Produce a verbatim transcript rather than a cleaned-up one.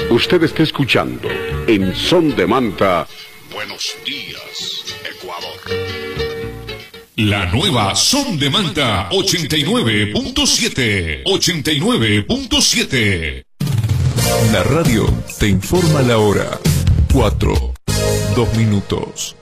Usted está escuchando en Son de Manta. Buenos días, Ecuador. La nueva Son de Manta ochenta y nueve punto siete. ochenta y nueve punto siete. La radio te informa la hora. Cuatro, dos minutos.